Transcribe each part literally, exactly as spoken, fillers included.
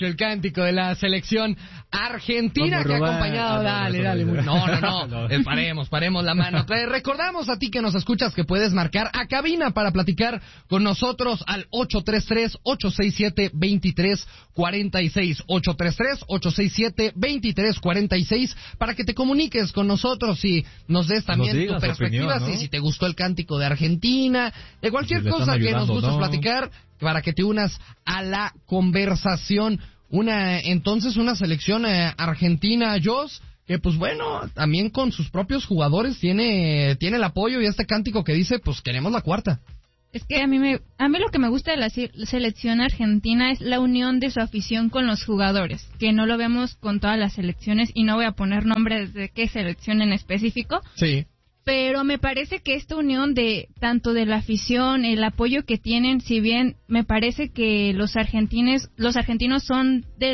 El cántico de la selección argentina Vamos, que ha Rubén. acompañado, Ah, no, dale, no, dale, no, muy- no, no, no, no. Eh, paremos, paremos la mano. Te recordamos a ti que nos escuchas que puedes marcar a cabina para platicar con nosotros al ocho tres tres, ocho seis siete, dos tres cuatro seis, ocho tres tres, ocho seis siete, dos tres cuatro seis, para que te comuniques con nosotros y nos des también Nos digas tu perspectiva, opinión, ¿no? si, si te gustó el cántico de Argentina, de cualquier Si le están cosa que nos ayudando, gustes ¿no? platicar, para que te unas a la conversación. Una, entonces, una selección eh, argentina, Jos, que pues bueno, también con sus propios jugadores tiene, tiene el apoyo y este cántico que dice, pues queremos la cuarta. Es que a mí me, a mí lo que me gusta de la se- selección argentina es la unión de su afición con los jugadores, que no lo vemos con todas las selecciones y no voy a poner nombres de qué selección en específico. Sí. Pero me parece que esta unión de tanto de la afición, el apoyo que tienen, si bien me parece que los argentines, los argentinos son de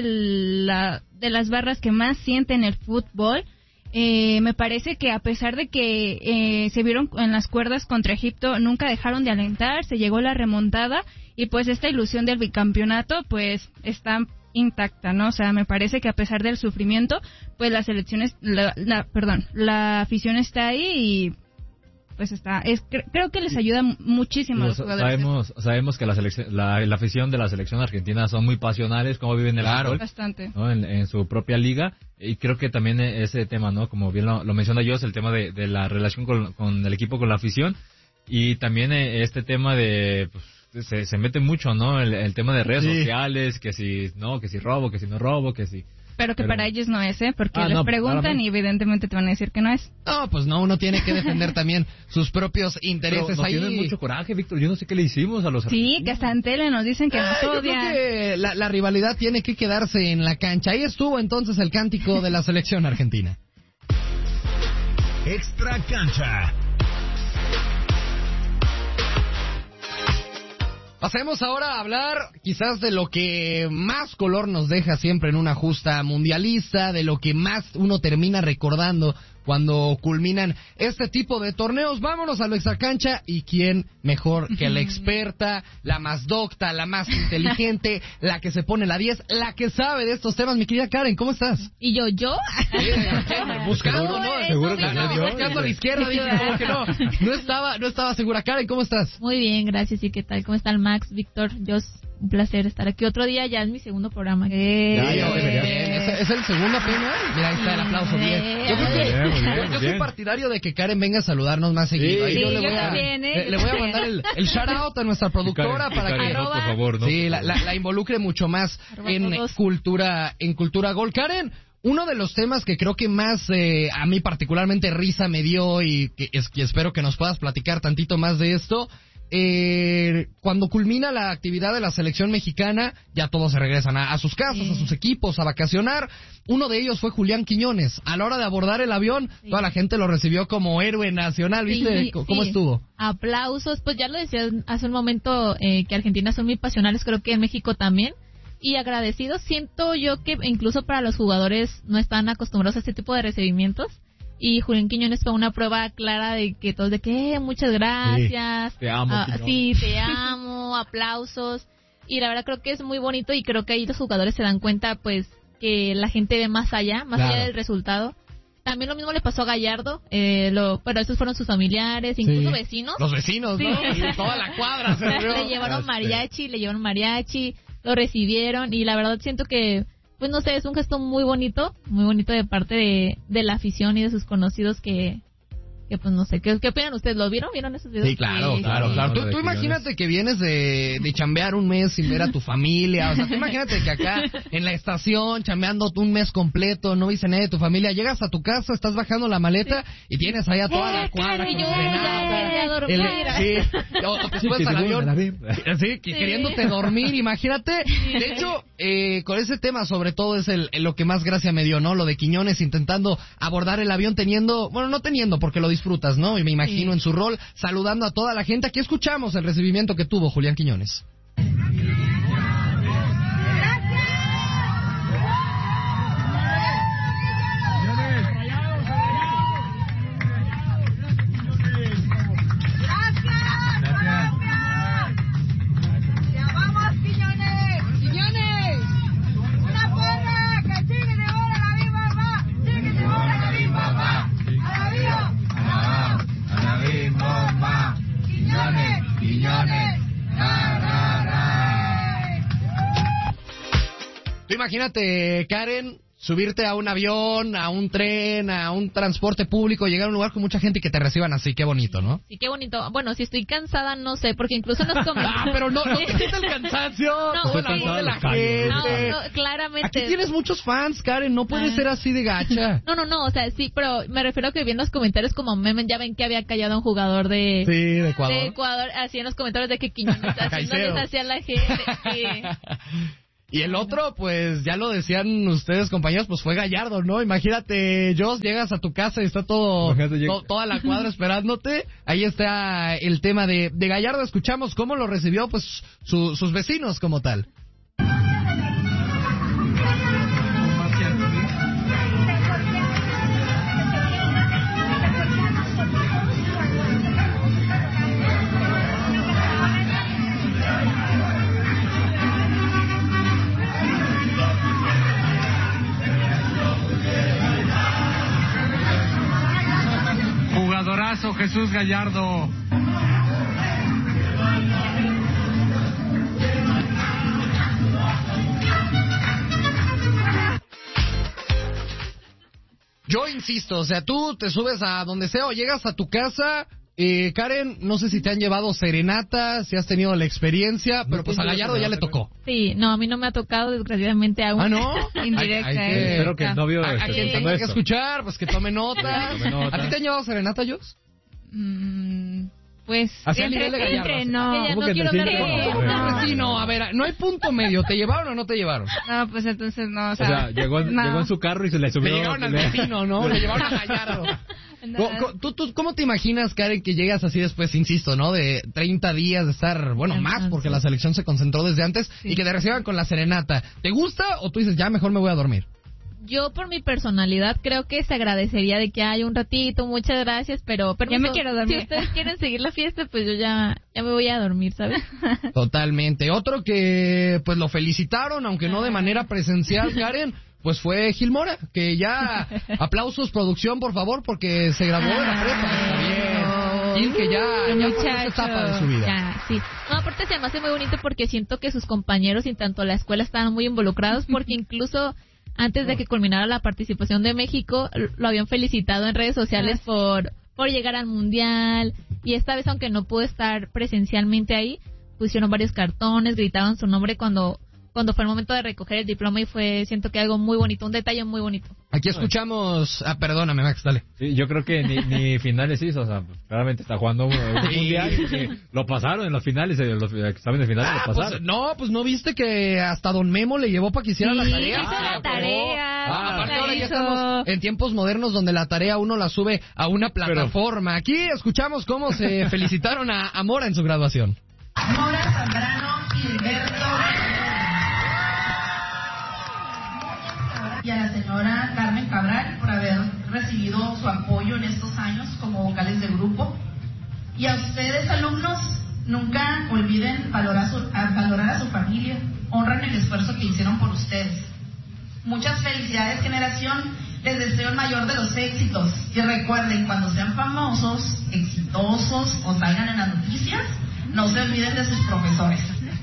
la de las barras que más sienten el fútbol, eh, me parece que a pesar de que eh, se vieron en las cuerdas contra Egipto, nunca dejaron de alentar, se llegó la remontada y pues esta ilusión del bicampeonato pues está intacta, ¿no? O sea, me parece que a pesar del sufrimiento, pues las elecciones, la, la, perdón, la afición está ahí y pues está, es cre- creo que les ayuda muchísimo a los Pues, jugadores. sabemos, sabemos que la, selección, la, la afición de la selección argentina son muy pasionales, como viven el Claro. fútbol, Bastante. ¿no? en, en su propia liga, y creo que también ese tema, ¿no? Como bien lo, lo menciona yo, es el tema de, de la relación con, con el equipo, con la afición, y también eh, este tema de, pues, se, se mete mucho, ¿no? El, el tema de redes Sí. sociales, que si, no, que si robo, que si no robo, que si... Pero que Pero- para ellos no es, ¿eh? Porque Ah, les no, preguntan claramente. y evidentemente te van a decir que no es. No, pues no, uno tiene que defender también sus propios Pero intereses nos ahí. tienen mucho coraje, Víctor, yo no sé qué le hicimos a los Sí, argentinos. que hasta en tele nos dicen que Ah, nos yo creo odian. que la, la rivalidad tiene que quedarse en la cancha. Ahí estuvo entonces el cántico de la selección argentina. Extra Cancha. Pasemos ahora a hablar quizás de lo que más color nos deja siempre en una justa mundialista, de lo que más uno termina recordando cuando culminan este tipo de torneos. Vámonos a la extracancha y quién mejor que la experta, la más docta, la más inteligente, la que se pone la diez, la que sabe de estos temas. Mi querida Karen, ¿cómo estás? ¿Y yo, yo? Buscando, ¿no? Seguro que La- la- no, buscando a la izquierda, dije, ¿cómo que no? No estaba, no estaba segura. Karen, ¿cómo estás? Muy bien, gracias. ¿Y qué tal? ¿Cómo están Max, Víctor, Jos? Un placer estar aquí otro día, ya es mi segundo programa. Eh, Ya, ya, Muy debería. bien, ¿Es, es el segundo apenas? Mira, ahí está el aplauso, bien. Yo, creo que- Muy bien, muy bien, yo muy soy bien. partidario de que Karen venga a saludarnos más seguido. Ahí Sí, yo le yo voy a, también, ¿eh? le, Yo le voy a también. mandar el, el shout out a nuestra productora Karen, para Karen, que no, por favor, no. sí, la, la, la involucre mucho más Arroba en todos. cultura, en cultura gol. Karen, uno de los temas que creo que más eh, a mí particularmente risa me dio y que, es, que espero que nos puedas platicar tantito más de esto. Eh, cuando culmina la actividad de la selección mexicana, ya todos se regresan a, a sus casas, Sí. a sus equipos, a vacacionar. Uno de ellos fue Julián Quiñones. A la hora de abordar el avión, Sí. toda la gente lo recibió como héroe nacional. ¿Viste Sí, cómo sí. estuvo? Aplausos, pues ya lo decía hace un momento eh, que Argentina son muy pasionales, creo que en México también. Y agradecidos, siento yo que incluso para los jugadores no están acostumbrados a este tipo de recibimientos. Y Julián Quiñones fue una prueba clara de que todos de que eh, muchas gracias. Sí, te amo, Ah, Quiñones. sí, te amo, aplausos. Y la verdad creo que es muy bonito y creo que ahí los jugadores se dan cuenta pues que la gente ve más allá, más Claro. allá del resultado. También lo mismo le pasó a Gallardo, eh, lo, pero esos fueron sus familiares, incluso Sí. vecinos. Los vecinos, ¿no? Sí. Y toda la cuadra se reunió. Le llevaron Este. mariachi, le llevaron mariachi, lo recibieron y la verdad siento que, pues no sé, es un gesto muy bonito, muy bonito de parte de, de la afición y de sus conocidos que, que pues no sé, ¿qué, qué opinan ustedes? ¿Lo vieron? ¿Vieron esos videos? Sí, claro, Sí, claro, sí. claro. No, Tú, lo de tú Quiñones. imagínate que vienes de, de chambear un mes sin ver a tu familia. O sea, tú imagínate que acá en la estación, chambeando un mes completo, no viste nadie de tu familia, llegas a tu casa, estás bajando la maleta y tienes ahí a toda la Eh, cuadra claro, con yo serenata. ya quería dormir. El- sí, o, o te Sí, subes que al se avión, vuelvan a ver. sí, que queriéndote dormir, imagínate. De hecho, eh, con ese tema sobre todo es el, el lo que más gracia me dio, ¿no? Lo de Quiñones intentando abordar el avión teniendo, bueno, no teniendo porque lo disfrutas, ¿no? Y me imagino Sí. en su rol saludando a toda la gente. Aquí escuchamos el recibimiento que tuvo Julián Quiñones. ¡Vamos, Quiñones! ¡Quiñones! Tú imagínate, Karen, subirte a un avión, a un tren, a un transporte público, llegar a un lugar con mucha gente y que te reciban así, qué bonito, ¿no? Sí, qué bonito. Bueno, si estoy cansada, no sé, porque incluso nos comentó... Ah, pero no, no te quita el cansancio. No, pues, bueno, el amor de la no, gente. No, no, claramente. Aquí tienes muchos fans, Karen, no puede Ah. ser así de gacha. No, no, no, o sea, sí, pero me refiero a que vi en los comentarios como meme, ya ven que había callado a un jugador de... Sí, de Ecuador. De Ecuador, así en los comentarios de que Quiñones haciéndoles hacia la gente. Sí. Y el otro, pues ya lo decían ustedes, compañeros, pues fue Gallardo, ¿no? Imagínate, Jos, llegas a tu casa y está todo, Imagínate, lleg- to- toda la cuadra esperándote. Ahí está el tema de, de Gallardo. Escuchamos cómo lo recibió, pues, su- sus vecinos como tal. Jugadorazo Jesús Gallardo. Yo insisto, o sea, tú te subes a donde sea o llegas a tu casa. Eh, Karen, no sé si te han llevado serenata, si has tenido la experiencia, pero pues a Gallardo ya le tocó. Sí, no, a mí no me ha tocado, desgraciadamente, aún. Ah, ¿no? Indirecta, Hay- hay eh. que- Espero que el novio A, a esté quien escuchando tenga que esto. escuchar, pues que tome nota. Tome nota. ¿A ti te han llevado serenata, Jos? Mm, pues Así al nivel de entre, Gallardo, entre así. no. Ella ¿Cómo no que quiero te ver sientes? que- ¿Cómo? No, pues sí, no, a ver, no hay punto medio. ¿Te llevaron o no te llevaron? No, pues entonces no, o O sea, sea, llegó, en- no. llegó en su carro y se le Le subió. llevaron al le- vecino, ¿no? Le llevaron a Gallardo. No. Co- co- ¿Tú, tú, ¿Cómo te imaginas, Karen, que llegas así después, insisto, ¿no? De treinta días de estar, bueno, Ajá, más, porque sí. la selección se concentró desde antes, Sí. y que te reciban con la serenata. ¿Te gusta o tú dices, ya, mejor me voy a dormir? Yo, por mi personalidad, creo que se agradecería de que hay un ratito, muchas gracias, pero... permiso, me quiero dormir. Si ustedes quieren seguir la fiesta, pues yo ya, ya me voy a dormir, ¿sabes? Totalmente. Otro que, pues, lo felicitaron, aunque no de manera presencial, Karen, pues fue Gil Mora, que ya, aplausos, producción, por favor, porque se graduó de la prepa. Está bien. Gil, que ya, ya pasó esa etapa de su vida. Ya, sí. No, aparte se me hace muy bonito porque siento que sus compañeros y tanto la escuela estaban muy involucrados porque incluso antes de que culminara la participación de México, lo habían felicitado en redes sociales por, por llegar al Mundial. Y esta vez, aunque no pudo estar presencialmente ahí, pusieron varios cartones, gritaron su nombre cuando, cuando fue el momento de recoger el diploma y fue, siento que algo muy bonito, un detalle muy bonito. Aquí escuchamos... Ah, perdóname, Max, dale. Sí, yo creo que ni, ni finales hizo, o sea, pues, claramente está jugando un, un Sí. mundial y que lo pasaron en los finales, en los exámenes finales Ah, lo pues, pasaron. no, pues no viste que hasta Don Memo le llevó para que hiciera Sí, la tarea. hizo la Ah, tarea, Ah, sí, aparte la ahora ya hizo. estamos en tiempos modernos donde la tarea uno la sube a una plataforma. Aquí escuchamos cómo se felicitaron a, a Mora en su graduación. Mora Zambrano Gilberto y a la señora Carmen Cabral por haber recibido su apoyo en estos años como vocales de grupo. Y a ustedes, alumnos, nunca olviden valorar, su, a, valorar a su familia, honran el esfuerzo que hicieron por ustedes. Muchas felicidades, generación, les deseo el mayor de los éxitos y recuerden, cuando sean famosos, exitosos o salgan en las noticias, no se olviden de sus profesores.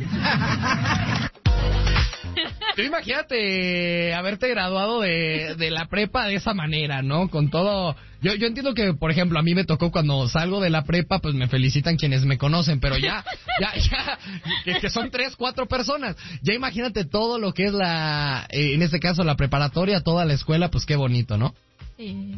Tú imagínate haberte graduado de, de la prepa de esa manera, ¿no? Con todo... Yo, yo entiendo que, por ejemplo, a mí me tocó cuando salgo de la prepa, pues me felicitan quienes me conocen, pero ya, ya, ya, que, que son tres, cuatro personas. Ya imagínate todo lo que es la, eh, en este caso, la preparatoria, toda la escuela, pues qué bonito, ¿no? Sí.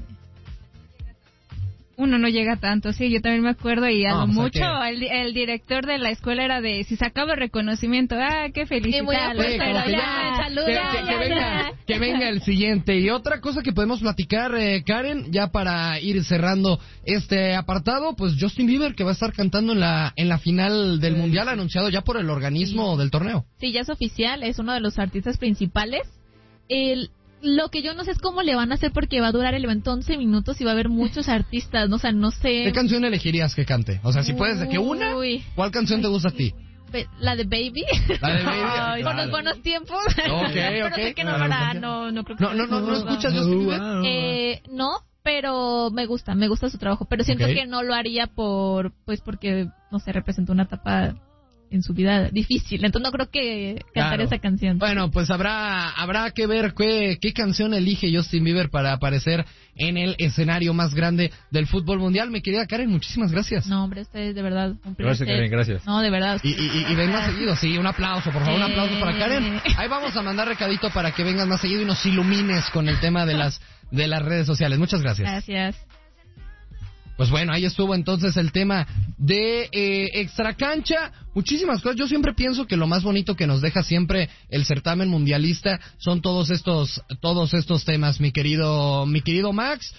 Uno no llega tanto, sí, yo también me acuerdo y a No, lo pues, mucho ¿a el, el director de la escuela era de si sacaba el reconocimiento, ah, qué felicidad. muy Sí, Pues, como pero que ya, ya, salud, que, ya, que- que ya, venga, ya. que venga el siguiente. Y otra cosa que podemos platicar, eh, Karen, ya para ir cerrando este apartado, pues Justin Bieber, que va a estar cantando en la en la final del Mundial, anunciado ya por el organismo del torneo. Sí, ya es oficial, es uno de los artistas principales. El, lo que yo no sé es cómo le van a hacer porque va a durar el evento once minutos y va a haber muchos artistas, no, o sea, no sé. ¿Qué canción elegirías que cante? O sea, si puedes de que una, Uy. ¿cuál canción te gusta a ti? Be- La de Baby. La de Baby. Ay, Claro. buenos, buenos tiempos. Ok, Pero ok. sé que no lo hará, no, no creo que No, no, no, ¿no escuchas Justin Bieber? Eh, no, pero me gusta, me gusta su trabajo, pero siento Ok. que no lo haría por, pues porque, no sé, representa una etapa en su vida difícil. Entonces no creo que cantar Claro. esa canción. Bueno, pues habrá habrá que ver qué, qué canción elige Justin Bieber para aparecer en el escenario más grande del fútbol mundial. Mi querida Karen, muchísimas gracias. No, hombre, ustedes de verdad. Un Gracias, placer. Karen, gracias. No, de verdad. Y, y, y venga seguido, sí, un aplauso, por favor, un aplauso para Karen. Eh. Ahí vamos a mandar recadito para que vengas más seguido y nos ilumines con el tema de las de las redes sociales. Muchas gracias. Gracias. Pues bueno, ahí estuvo entonces el tema de eh, Extracancha. Muchísimas cosas. Yo siempre pienso que lo más bonito que nos deja siempre el certamen mundialista son todos estos todos estos temas, mi querido mi querido Max.